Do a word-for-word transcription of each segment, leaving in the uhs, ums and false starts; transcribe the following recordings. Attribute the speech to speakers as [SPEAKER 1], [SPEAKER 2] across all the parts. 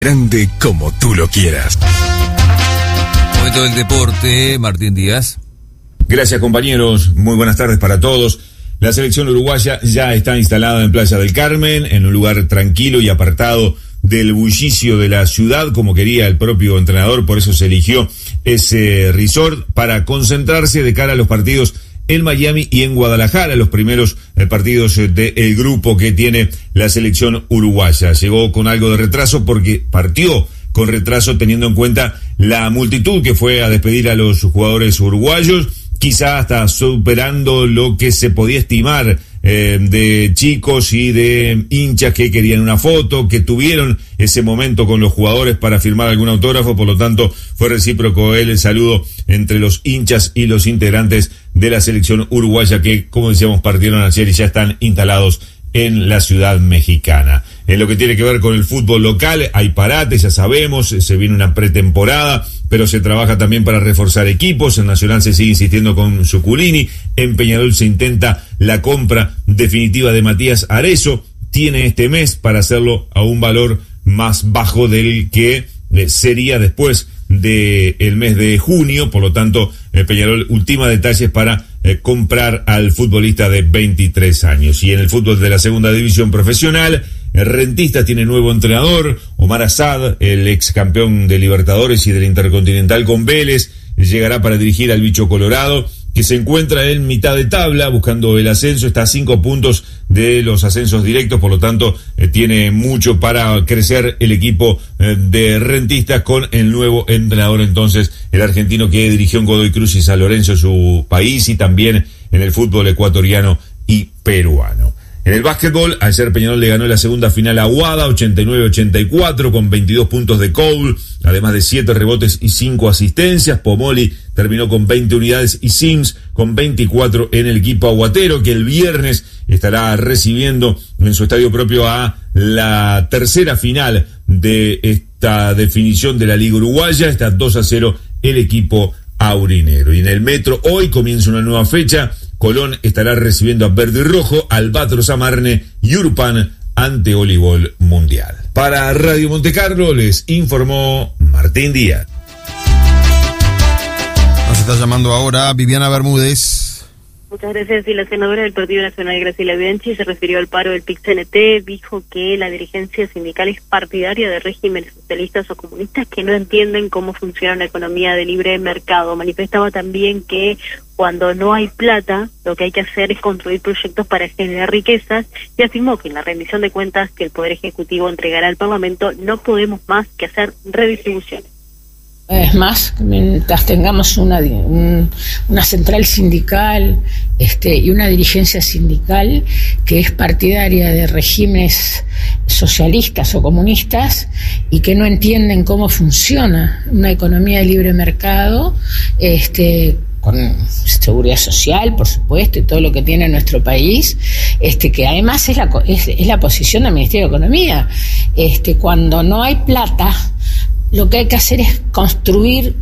[SPEAKER 1] Grande como tú lo quieras.
[SPEAKER 2] Momento del deporte, Martín Díaz.
[SPEAKER 3] Gracias, compañeros. Muy buenas tardes para todos. La selección uruguaya ya está instalada en Playa del Carmen, en un lugar tranquilo y apartado del bullicio de la ciudad, como quería el propio entrenador. Por eso se eligió ese resort para concentrarse de cara a los partidos en Miami y en Guadalajara, los primeros eh, partidos eh, del grupo que tiene la selección uruguaya. Llegó con algo de retraso porque partió con retraso teniendo en cuenta la multitud que fue a despedir a los jugadores uruguayos, quizá hasta superando lo que se podía estimar eh, de chicos y de hinchas que querían una foto, que tuvieron ese momento con los jugadores para firmar algún autógrafo. Por lo tanto fue recíproco el saludo entre los hinchas y los integrantes de la selección uruguaya que, como decíamos, partieron ayer y ya están instalados en la ciudad mexicana. En lo que tiene que ver con el fútbol local, hay parates, ya sabemos, se viene una pretemporada, pero se trabaja también para reforzar equipos. En Nacional se sigue insistiendo con Zuculini, en Peñarol se intenta la compra definitiva de Matías Arezzo, tiene este mes para hacerlo a un valor más bajo del que eh, sería después del mes de junio. Por lo tanto, eh, Peñarol ultima detalles para eh, comprar al futbolista de veintitrés años. Y en el fútbol de la segunda división profesional, eh, Rentistas tiene nuevo entrenador, Omar Asad, el ex campeón de Libertadores y del Intercontinental con Vélez, llegará para dirigir al Bicho Colorado, que se encuentra en mitad de tabla buscando el ascenso, está a cinco puntos de los ascensos directos. Por lo tanto eh, tiene mucho para crecer el equipo eh, de Rentistas con el nuevo entrenador, entonces el argentino que dirigió en Godoy Cruz y San Lorenzo, su país, y también en el fútbol ecuatoriano y peruano. En el básquetbol, ayer Peñarol le ganó la segunda final a Aguada, ochenta y nueve a ochenta y cuatro, con veintidós puntos de Cole, además de siete rebotes y cinco asistencias. Pomoli terminó con veinte unidades y Sims con veinticuatro en el equipo aguatero, que el viernes estará recibiendo en su estadio propio a la tercera final de esta definición de la Liga Uruguaya. Está dos a cero el equipo aurinero. Y en el Metro hoy comienza una nueva fecha. Colón estará recibiendo a Verde y Rojo, Albatros a Marne y Urpan ante Voleibol Mundial. Para Radio Montecarlo les informó Martín Díaz.
[SPEAKER 1] Nos está llamando ahora Viviana Bermúdez.
[SPEAKER 4] Muchas gracias. Y la senadora del Partido Nacional, Graciela Bianchi, se refirió al paro del P I C C N T, dijo que la dirigencia sindical es partidaria de regímenes socialistas o comunistas que no entienden cómo funciona una economía de libre mercado. Manifestaba también que cuando no hay plata, lo que hay que hacer es construir proyectos para generar riquezas, y afirmó que en la rendición de cuentas que el Poder Ejecutivo entregará al Parlamento no podemos más que hacer redistribuciones.
[SPEAKER 5] Es más, mientras tengamos una, un, una central sindical este, y una dirigencia sindical que es partidaria de regímenes socialistas o comunistas y que no entienden cómo funciona una economía de libre mercado, este, con seguridad social, por supuesto, y todo lo que tiene nuestro país, este, que además es la, es, es la posición del Ministerio de Economía. Este, cuando no hay plata, lo que hay que hacer es construir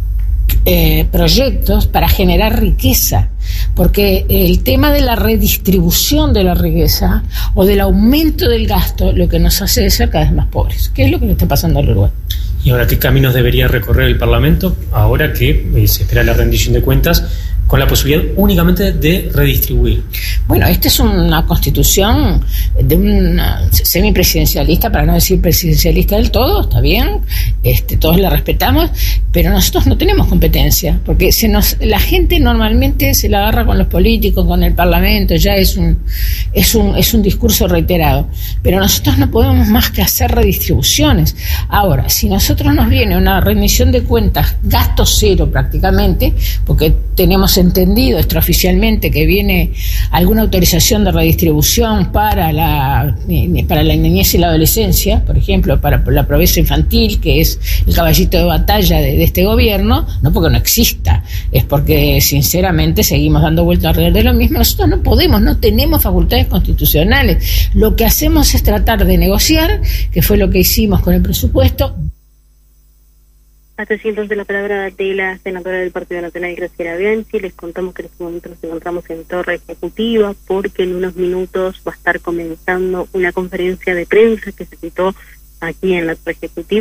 [SPEAKER 5] eh, proyectos para generar riqueza, porque el tema de la redistribución de la riqueza o del aumento del gasto lo que nos hace es ser cada vez más pobres, que es lo que le está pasando al Uruguay.
[SPEAKER 6] ¿Y ahora qué caminos debería recorrer el Parlamento ahora que eh, se espera la rendición de cuentas con la posibilidad únicamente de redistribuir?
[SPEAKER 5] Bueno, esta es una constitución de una semipresidencialista, para no decir presidencialista del todo, está bien, este, todos la respetamos, pero nosotros no tenemos competencia, porque se nos, la gente normalmente se la agarra con los políticos, con el Parlamento, ya es un, es un, es un discurso reiterado, pero nosotros no podemos más que hacer redistribuciones. Ahora, si nosotros nos viene una rendición de cuentas, gasto cero prácticamente, porque tenemos entendido extraoficialmente que viene alguna autorización de redistribución para la para la niñez y la adolescencia, por ejemplo, para la pobreza infantil, que es el caballito de batalla de, de este gobierno, no porque no exista, es porque sinceramente seguimos dando vueltas alrededor de lo mismo. Nosotros no podemos, no tenemos facultades constitucionales. Lo que hacemos es tratar de negociar, que fue lo que hicimos con el presupuesto.
[SPEAKER 4] Hasta cientos de la palabra de la senadora del Partido Nacional, Graciela Bianchi. Les contamos que en este momento nos encontramos en Torre Ejecutiva porque en unos minutos va a estar comenzando una conferencia de prensa que se citó aquí en la ejecutiva.